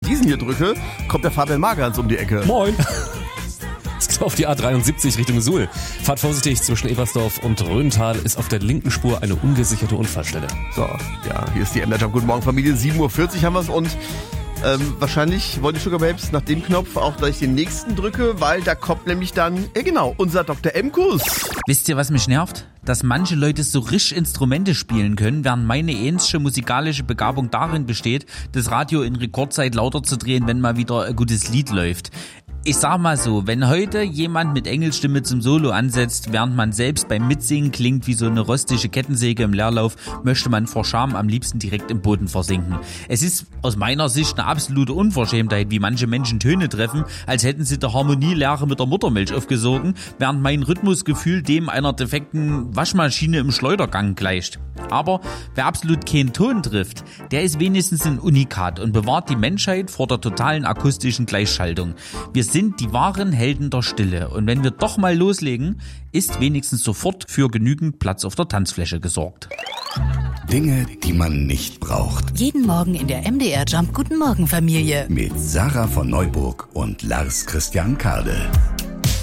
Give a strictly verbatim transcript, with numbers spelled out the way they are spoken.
diesen hier drücke, kommt der Fabian Margans um die Ecke. Moin. Auf die A dreiundsiebzig Richtung Suhl. Fahrt vorsichtig, zwischen Ebersdorf und Röhntal ist auf der linken Spur eine ungesicherte Unfallstelle. So, ja, hier ist die M-Leiter. Guten Morgen, Familie. sieben Uhr vierzig haben wir es und ähm, wahrscheinlich wollen die Sugar Babes nach dem Knopf auch gleich den nächsten drücke, weil da kommt nämlich dann, äh, genau, unser Doktor M-Kuss. Wisst ihr, was mich nervt? Dass manche Leute so risch Instrumente spielen können, während meine ähnliche musikalische Begabung darin besteht, das Radio in Rekordzeit lauter zu drehen, wenn mal wieder ein gutes Lied läuft. Ich sag mal so, wenn heute jemand mit Engelsstimme zum Solo ansetzt, während man selbst beim Mitsingen klingt wie so eine rostige Kettensäge im Leerlauf, möchte man vor Scham am liebsten direkt im Boden versinken. Es ist aus meiner Sicht eine absolute Unverschämtheit, wie manche Menschen Töne treffen, als hätten sie der Harmonielehre mit der Muttermilch aufgesogen, während mein Rhythmusgefühl dem einer defekten Waschmaschine im Schleudergang gleicht. Aber wer absolut keinen Ton trifft, der ist wenigstens ein Unikat und bewahrt die Menschheit vor der totalen akustischen Gleichschaltung. Wir sind die wahren Helden der Stille und wenn wir doch mal loslegen, ist wenigstens sofort für genügend Platz auf der Tanzfläche gesorgt. Dinge, die man nicht braucht. Jeden Morgen in der M D R Jump Guten Morgen Familie. Mit Sarah von Neuburg und Lars Christian Kade.